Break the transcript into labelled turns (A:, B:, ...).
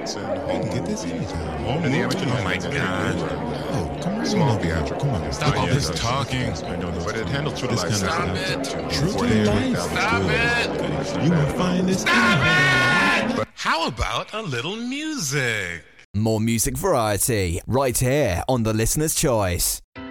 A: Get this anytime.
B: And the amateur
C: Oh my God.
A: Oh, come on.
B: Small
A: You know the
B: theater.
A: Come on.
C: Stop all this
A: talking.
B: I know, but it handles true to
A: This
B: life.
A: kind of
B: stuff.
A: stuff.
C: Stop
A: True to life.
C: Stop it.
A: You won't find this anywhere.
C: How about a little music?
D: More music variety right here on The Listener's Choice.